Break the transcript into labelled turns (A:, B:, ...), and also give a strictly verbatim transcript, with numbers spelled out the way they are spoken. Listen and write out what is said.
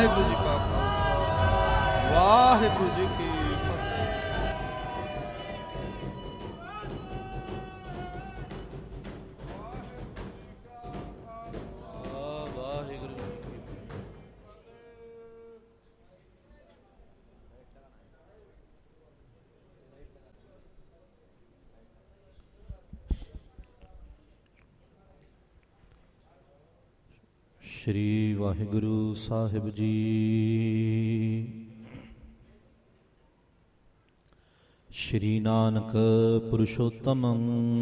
A: ਵਾਹਿਗੁਰੂ ਜੀ ਕਾ ਖਾਲਸਾ ਵਾਹਿਗੁਰੂ ਜੀ ਕੀ ਫਤਿਹ। ਵਾਹਿਗੁਰੂ ਜੀ ਕੀ ਸ਼੍ਰੀ ਵਾਹਿਗੁਰੂ ਸਾਹਿਬ ਜੀ। ਸ਼੍ਰੀ ਨਾਨਕ ਪੁਰਸ਼ੋਤਮੰ